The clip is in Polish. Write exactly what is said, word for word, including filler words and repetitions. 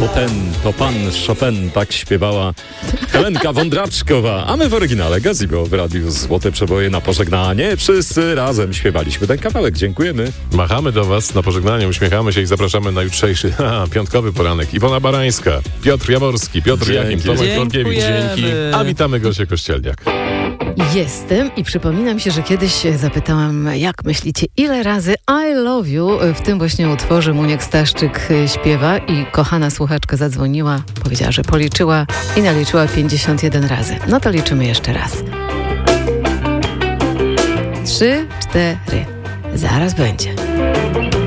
to ten, to pan Chopin, tak śpiewała Helenka Wądraczkowa, a my w oryginale Gazebo w Radiu Złote Przeboje na pożegnanie. Wszyscy razem śpiewaliśmy ten kawałek. Dziękujemy. Machamy do was na pożegnanie, uśmiechamy się i zapraszamy na jutrzejszy ha, piątkowy poranek. Iwona Barańska, Piotr Jaworski, Piotr Dzięki. Jakim, Tomek Florkiewicz. Dzięki. A witamy Gosię Kościelniak. Jestem i przypominam się, że kiedyś zapytałam, jak myślicie, ile razy I love you w tym właśnie utworze Muniek Staszczyk śpiewa i kochana słuchaczka zadzwoniła, powiedziała, że policzyła i naliczyła pięćdziesiąt jeden razy. No to liczymy jeszcze raz. Trzy, cztery. Zaraz będzie.